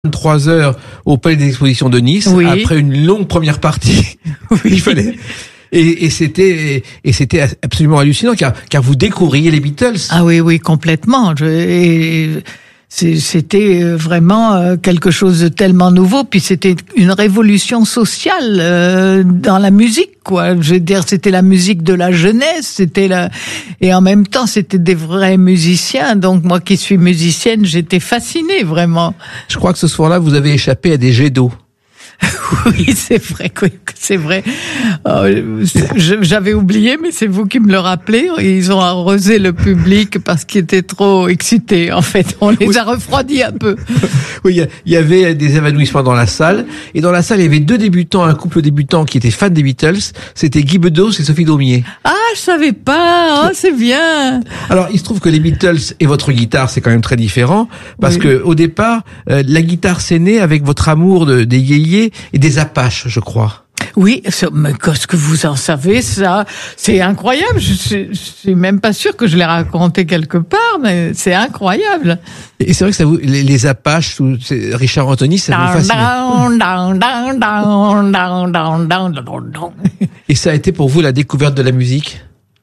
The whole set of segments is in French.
3 heures au Palais des Expositions de Nice, oui. Après une longue première partie. Oui. Il fallait. Et c'était absolument hallucinant car vous découvriez les Beatles. Ah oui, complètement. C'était vraiment quelque chose de tellement nouveau, puis c'était une révolution sociale dans la musique, quoi. Je veux dire, c'était la musique de la jeunesse, et en même temps, c'était des vrais musiciens. Donc moi qui suis musicienne, j'étais fascinée, vraiment. Je crois que ce soir-là, vous avez échappé à des jets d'eau. Oui, c'est vrai, c'est vrai. J'avais oublié, mais c'est vous qui me le rappelez. Ils ont arrosé le public parce qu'ils étaient trop excités. En fait, on les a refroidis un peu. Oui, il y avait des évanouissements dans la salle. Et dans la salle, il y avait 2 débutants, un couple débutants qui étaient fans des Beatles. C'était Guy Bedos et Sophie Daumier. Ah, je savais pas. Oh, c'est bien. Alors, il se trouve que les Beatles et votre guitare, c'est quand même très différent. Parce que au départ, la guitare, c'est né avec votre amour des yéyés et des Apaches, je crois. Oui, mais qu'est-ce que vous en savez, ça? C'est incroyable. Je suis même pas sûre que je l'ai raconté quelque part, mais c'est incroyable. Et c'est vrai que ça les Apaches, Richard Anthony, ça vous fascine. Et ça a été pour vous la découverte de la musique?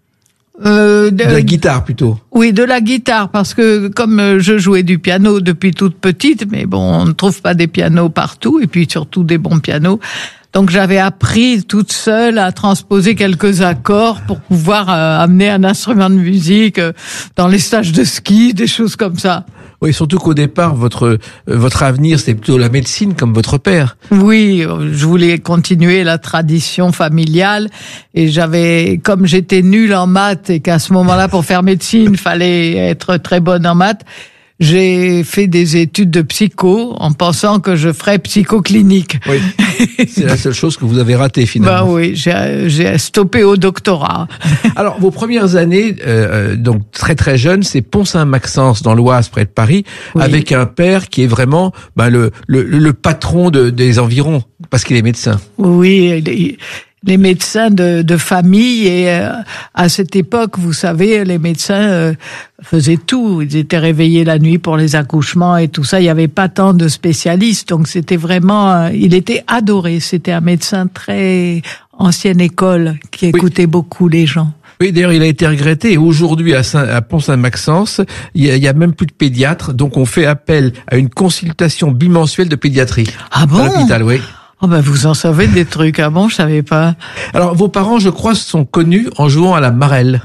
De la guitare plutôt. Oui, de la guitare, parce que comme je jouais du piano depuis toute petite, mais bon, on ne trouve pas des pianos partout, et puis surtout des bons pianos. Donc j'avais appris toute seule à transposer quelques accords pour pouvoir amener un instrument de musique dans les stages de ski, des choses comme ça. Oui, surtout qu'au départ, votre avenir, c'était plutôt la médecine, comme votre père. Oui, je voulais continuer la tradition familiale, et comme j'étais nulle en maths, et qu'à ce moment-là, pour faire médecine, fallait être très bonne en maths, j'ai fait des études de psycho en pensant que je ferais psychoclinique. Oui. C'est la seule chose que vous avez ratée finalement. Bah oui, j'ai stoppé au doctorat. Alors, vos premières années, donc très très jeune, c'est Pont-Saint-Maxence dans l'Oise, près de Paris, oui. Avec un père qui est vraiment le patron des environs, parce qu'il est médecin. Oui, les médecins de famille, et à cette époque, vous savez, les médecins faisaient tout. Ils étaient réveillés la nuit pour les accouchements et tout ça. Il n'y avait pas tant de spécialistes, donc c'était vraiment... il était adoré. C'était un médecin très ancienne école qui écoutait beaucoup les gens. Oui, d'ailleurs, il a été regretté. Et aujourd'hui, à Pont-Saint-Maxence, il y a même plus de pédiatres. Donc, on fait appel à une consultation bimensuelle de pédiatrie. Ah bon? À l'hôpital, oui. Oh ben vous en savez des trucs, ah bon, je savais pas. Alors vos parents, je crois, sont connus en jouant à la marelle.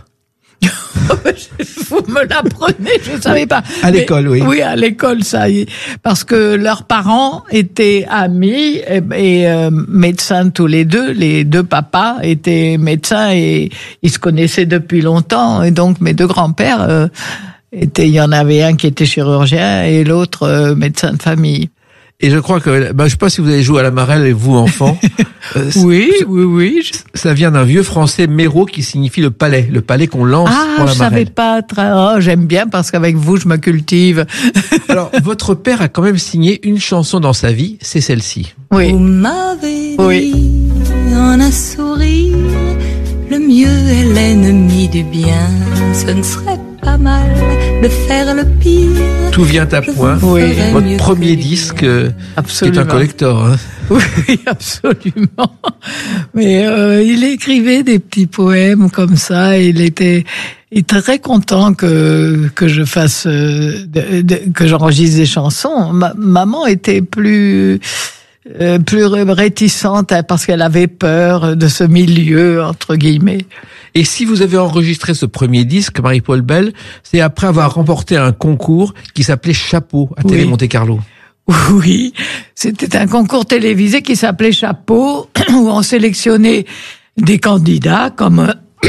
Vous me l'apprenez, je savais pas. À l'école, oui. Oui, à l'école, ça y est. Parce que leurs parents étaient amis et médecins tous les deux. Les 2 papas étaient médecins et ils se connaissaient depuis longtemps. Et donc mes 2 grands-pères il y en avait un qui était chirurgien et l'autre médecin de famille. Et je crois que, je sais pas si vous avez joué à la marelle, vous, enfant. Oui. Ça vient d'un vieux français méro qui signifie le palais qu'on lance pour la marelle. Ah, je savais pas. J'aime bien parce qu'avec vous, je me cultive. Alors, votre père a quand même signé une chanson dans sa vie, c'est celle-ci. Oui. Vous m'avez dit en un sourire, le mieux est l'ennemi du bien, ce ne serait pas mal de faire le pire. Tout vient à point. Oui. Votre premier disque, qui est un collector. Hein. Oui, absolument. Mais il écrivait des petits poèmes comme ça. Il était très content que je fasse, que j'enregistre des chansons. Maman était plus réticente parce qu'elle avait peur de ce milieu, entre guillemets. Et si vous avez enregistré ce premier disque, Marie-Paule Bell, c'est après avoir remporté un concours qui s'appelait Chapeau à Télé Monte-Carlo. Oui, c'était un concours télévisé qui s'appelait Chapeau, où on sélectionnait des candidats comme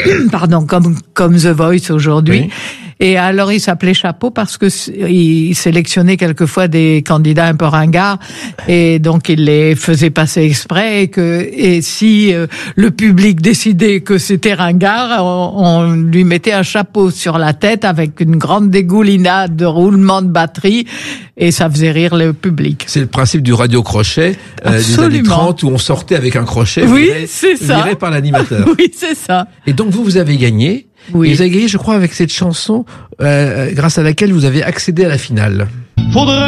The Voice aujourd'hui. Oui. Et alors, il s'appelait Chapeau parce que il sélectionnait quelquefois des candidats un peu ringards, et donc il les faisait passer exprès, et si le public décidait que c'était ringard, on lui mettait un chapeau sur la tête avec une grande dégoulinade de roulement de batterie, et ça faisait rire le public. C'est le principe du radio-crochet des années 30 où on sortait avec un crochet viré par l'animateur. Oui, c'est ça. Et donc vous avez gagné. Oui. Et vous avez gagné, je crois, avec cette chanson grâce à laquelle vous avez accédé à la finale.